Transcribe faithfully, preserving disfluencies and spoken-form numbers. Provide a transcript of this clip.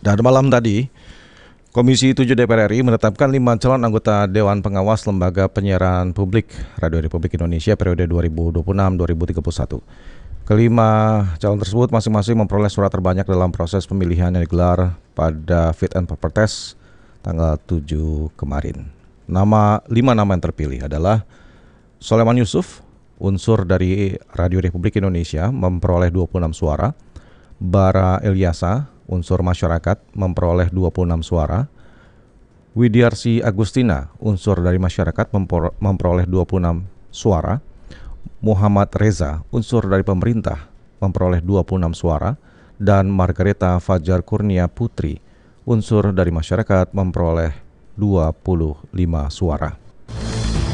Dan malam tadi, Komisi tujuh D P R R I menetapkan lima calon anggota Dewan Pengawas Lembaga Penyiaran Publik Radio Republik Indonesia periode dua ribu dua puluh enam sampai dua ribu tiga puluh satu. Kelima calon tersebut masing-masing memperoleh surat terbanyak dalam proses pemilihan yang digelar pada fit and proper test tanggal tujuh kemarin. Nama lima nama yang terpilih adalah Soleman Yusuf, unsur dari Radio Republik Indonesia, memperoleh dua puluh enam suara. Bara Elyasa, unsur masyarakat, memperoleh dua puluh enam suara. Widiarsi Agustina, unsur dari masyarakat, memperoleh dua puluh enam suara. Muhammad Reza, unsur dari pemerintah, memperoleh dua puluh enam suara. Dan Margareta Fajar Kurnia Putri, unsur dari masyarakat, memperoleh dua puluh lima suara.